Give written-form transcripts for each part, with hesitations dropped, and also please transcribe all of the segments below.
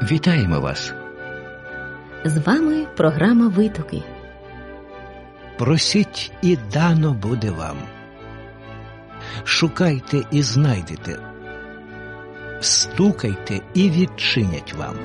Вітаємо вас! З вами програма «Витоки». Просіть, і дано буде вам. Шукайте і знайдете. Стукайте і відчинять вам.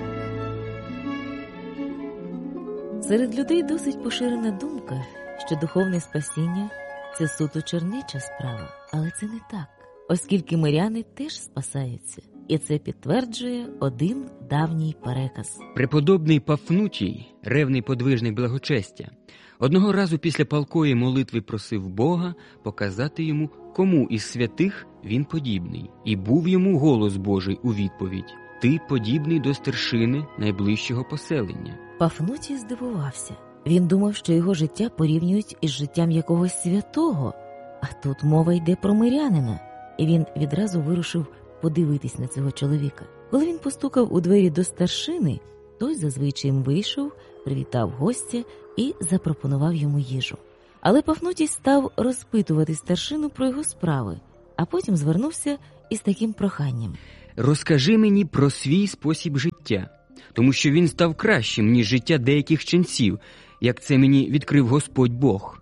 Серед людей досить поширена думка, що духовне спасіння – це суто чернеча справа. Але це не так, оскільки миряни теж спасаються. І це підтверджує один давній переказ. Преподобний Пафнутій, ревний подвижник благочестя, одного разу після палкої молитви просив Бога показати йому, кому із святих він подібний. І був йому голос Божий у відповідь: «Ти подібний до старшини найближчого поселення». Пафнутій здивувався. Він думав, що його життя порівнюють із життям якогось святого, а тут мова йде про мирянина. І він відразу вирушив подивитись на цього чоловіка. Коли він постукав у двері до старшини, той зазвичай вийшов, привітав гостя і запропонував йому їжу. Але Пафнутій став розпитувати старшину про його справи, а потім звернувся із таким проханням: «Розкажи мені про свій спосіб життя, тому що він став кращим, ніж життя деяких ченців, як це мені відкрив Господь Бог».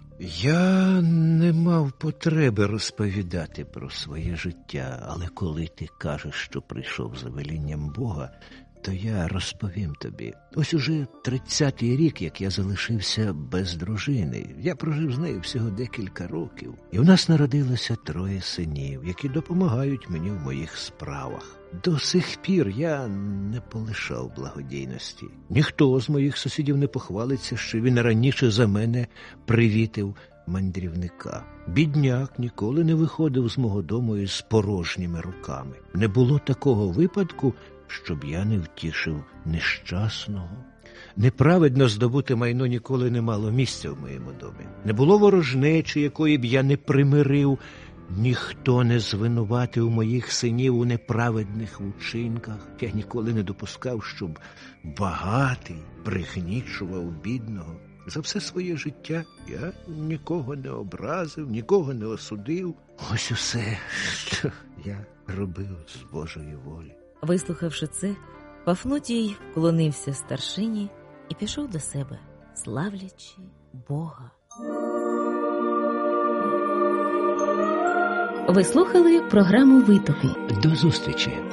Я не мав потреби розповідати про своє життя, але коли ти кажеш, що прийшов за велінням Бога, то я розповім тобі. Ось уже 30-й рік, як я залишився без дружини. Я прожив з нею всього декілька років. І в нас народилося 3 синів, які допомагають мені в моїх справах. До сих пір я не полишав благодійності. Ніхто з моїх сусідів не похвалиться, що він раніше за мене привітив мандрівника. Бідняк ніколи не виходив з мого дому із порожніми руками. Не було такого випадку, щоб я не втішив нещасного. Неправедно здобуте майно ніколи не мало місця в моєму домі. Не було ворожнечі, якої б я не примирив. Ніхто не звинуватив моїх синів у неправедних вчинках. Я ніколи не допускав, щоб багатий пригнічував бідного. За все своє життя я нікого не образив, нікого не осудив. Ось усе, що я робив з Божої волі. Вислухавши це, Пафнутій вклонився старшині і пішов до себе, славлячи Бога. Ви слухали програму «Витоки». До зустрічі!